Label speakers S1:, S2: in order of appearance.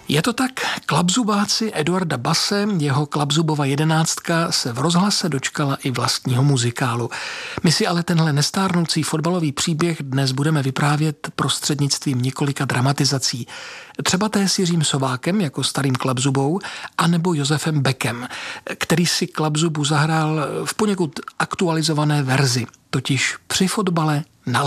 S1: Je to tak, klapzubáci Eduarda Basse, jeho Klapzubova 11 se v rozhlase dočkala i vlastního muzikálu. My si ale tenhle nestárnoucí fotbalový příběh dnes budeme vyprávět prostřednictvím několika dramatizací. Třeba té s Jiřím Sovákem jako starým Klapzubou, anebo Josefem Beckem, který si Klapzubu zahrál v poněkud aktualizované verzi, totiž při fotbale na